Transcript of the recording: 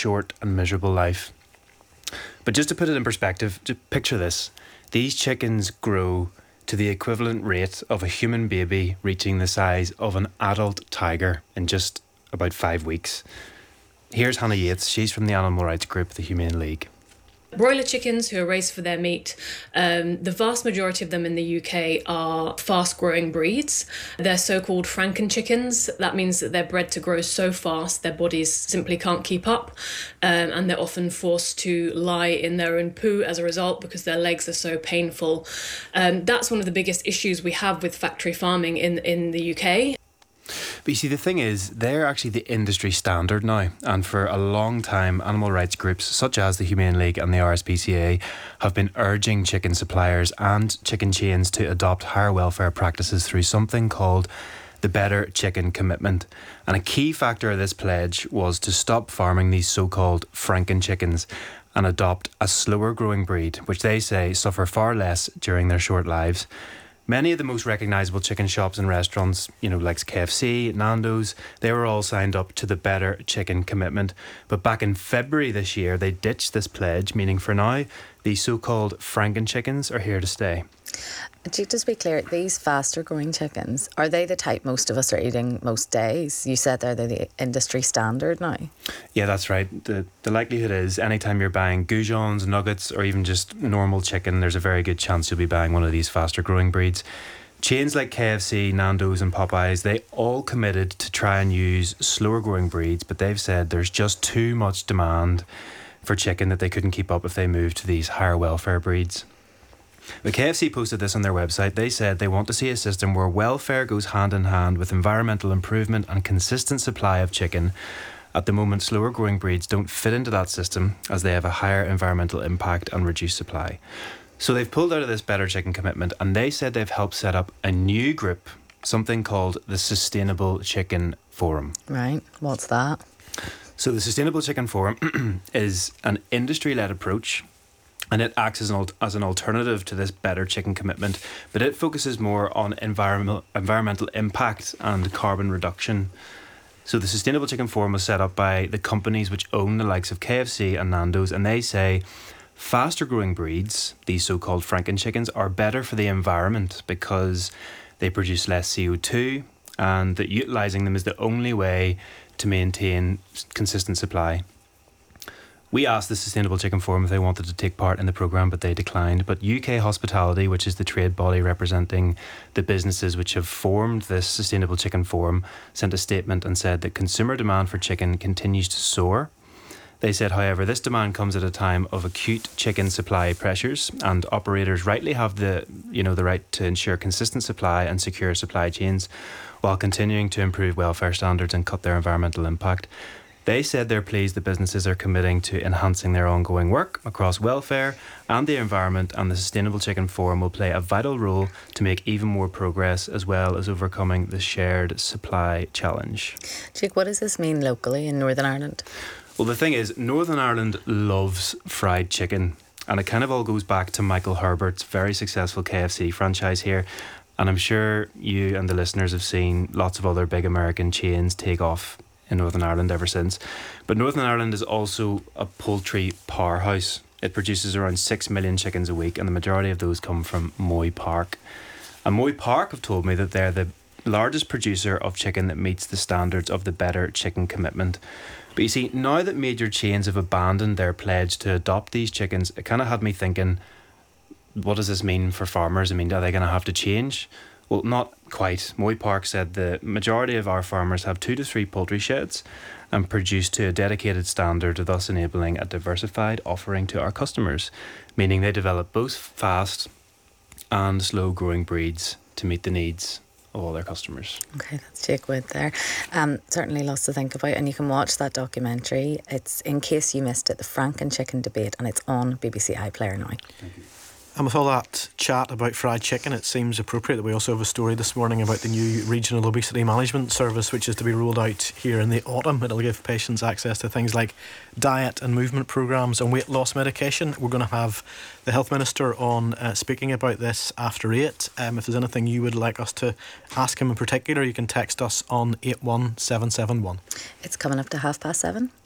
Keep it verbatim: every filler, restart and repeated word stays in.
short and miserable life. But just to put it in perspective, just picture this. These chickens grow to the equivalent rate of a human baby reaching the size of an adult tiger in just about five weeks. Here's Hannah Yates. She's from the animal rights group, the Humane League. Broiler chickens who are raised for their meat, um, the vast majority of them in the U K are fast-growing breeds. They're so-called Franken chickens. That means that they're bred to grow so fast their bodies simply can't keep up, um, and they're often forced to lie in their own poo as a result because their legs are so painful. Um, that's one of the biggest issues we have with factory farming in, in the U K. But you see, the thing is, they're actually the industry standard now. And for a long time, animal rights groups such as the Humane League and the R S P C A have been urging chicken suppliers and chicken chains to adopt higher welfare practices through something called the Better Chicken Commitment. And a key factor of this pledge was to stop farming these so-called Franken chickens and adopt a slower growing breed, which they say suffer far less during their short lives. Many of the most recognisable chicken shops and restaurants, you know, like K F C, Nando's, they were all signed up to the Better Chicken Commitment. But back in February this year, they ditched this pledge, meaning for now, these so-called Franken chickens are here to stay. Just to be clear, these faster growing chickens, are they the type most of us are eating most days? You said they're the industry standard now. Yeah, that's right. The the likelihood is anytime you're buying goujons, nuggets, or even just normal chicken, there's a very good chance you'll be buying one of these faster growing breeds. Chains like K F C, Nando's and Popeyes, they all committed to try and use slower growing breeds, but they've said there's just too much demand for chicken that they couldn't keep up if they moved to these higher welfare breeds. The K F C posted this on their website. They said they want to see a system where welfare goes hand in hand with environmental improvement and consistent supply of chicken. At the moment, slower growing breeds don't fit into that system as they have a higher environmental impact and reduced supply. So they've pulled out of this Better Chicken Commitment, and they said they've helped set up a new group, something called the Sustainable Chicken Forum. Right, what's that? So the Sustainable Chicken Forum is an industry-led approach, and it acts as an, al- as an alternative to this Better Chicken Commitment, but it focuses more on environmental environmental impact and carbon reduction. So the Sustainable Chicken Forum was set up by the companies which own the likes of K F C and Nando's, and they say faster growing breeds, these so-called Franken chickens, are better for the environment because they produce less C O two, and that utilising them is the only way to maintain consistent supply. We asked the Sustainable Chicken Forum if they wanted to take part in the programme, but they declined. But U K Hospitality, which is the trade body representing the businesses which have formed this Sustainable Chicken Forum, sent a statement and said that consumer demand for chicken continues to soar. They said, however, this demand comes at a time of acute chicken supply pressures, and operators rightly have the, you know, the right to ensure consistent supply and secure supply chains while continuing to improve welfare standards and cut their environmental impact. They said they're pleased that businesses are committing to enhancing their ongoing work across welfare and the environment, and the Sustainable Chicken Forum will play a vital role to make even more progress as well as overcoming the shared supply challenge. Jake, what does this mean locally in Northern Ireland? Well, the thing is, Northern Ireland loves fried chicken, and it kind of all goes back to Michael Herbert's very successful K F C franchise here. And I'm sure you and the listeners have seen lots of other big American chains take off in Northern Ireland ever since. But Northern Ireland is also a poultry powerhouse. It produces around six million chickens a week, and the majority of those come from Moy Park. And Moy Park have told me that they're the largest producer of chicken that meets the standards of the Better Chicken Commitment. But you see, now that major chains have abandoned their pledge to adopt these chickens, it kind of had me thinking, what does this mean for farmers? I mean, are they going to have to change? Well, not quite. Moy Park said the majority of our farmers have two to three poultry sheds and produce to a dedicated standard, thus enabling a diversified offering to our customers, meaning they develop both fast and slow growing breeds to meet the needs of all their customers. Okay, that's Jake Wood there. Um, certainly lots to think about, and you can watch that documentary. It's, in case you missed it, the Franken Chicken Debate, and it's on B B C iPlayer now. Thank you. And with all that chat about fried chicken, it seems appropriate that we also have a story this morning about the new Regional Obesity Management Service, which is to be rolled out here in the autumn. It'll give patients access to things like diet and movement programmes and weight loss medication. We're going to have the Health Minister on uh, speaking about this after eight. Um, if there's anything you would like us to ask him in particular, you can text us on eight one seven seven one. It's coming up to half past seven.